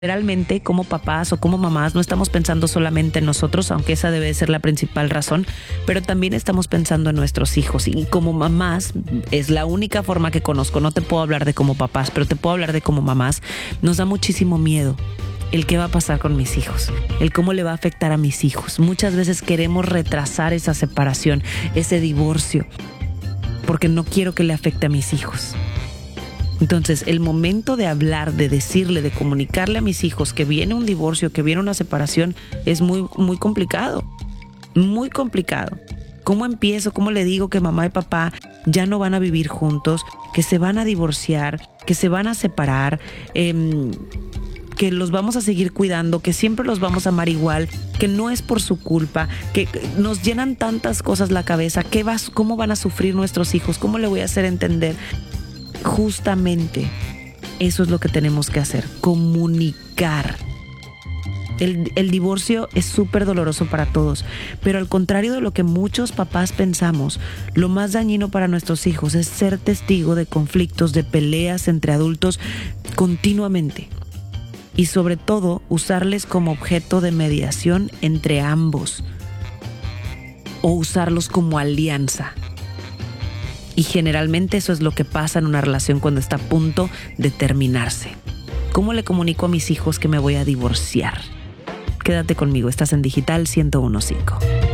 Realmente, como papás o como mamás, no estamos pensando solamente en nosotros, aunque esa debe ser la principal razón, pero también estamos pensando en nuestros hijos. Y como mamás, es la única forma que conozco. No te puedo hablar de como papás, pero te puedo hablar de como mamás. Nos da muchísimo miedo el qué va a pasar con mis hijos, el cómo le va a afectar a mis hijos. Muchas veces queremos retrasar esa separación, ese divorcio, porque no quiero que le afecte a mis hijos. Entonces, el momento de hablar, de decirle, de comunicarle a mis hijos que viene un divorcio, que viene una separación, es muy, muy complicado. Muy complicado. ¿Cómo empiezo? ¿Cómo le digo que mamá y papá ya no van a vivir juntos, que se van a divorciar, que se van a separar, que los vamos a seguir cuidando, que siempre los vamos a amar igual, que no es por su culpa, que nos llenan tantas cosas la cabeza? ¿Cómo van a sufrir nuestros hijos? ¿Cómo le voy a hacer entender? Justamente eso es lo que tenemos que hacer, comunicar. El divorcio es súper doloroso para todos, pero al contrario de lo que muchos papás pensamos, lo más dañino para nuestros hijos es ser testigo de conflictos, de peleas entre adultos continuamente. Y sobre todo, usarles como objeto de mediación entre ambos o usarlos como alianza. Y generalmente eso es lo que pasa en una relación cuando está a punto de terminarse. ¿Cómo le comunico a mis hijos que me voy a divorciar? Quédate conmigo, estás en Digital 101.5.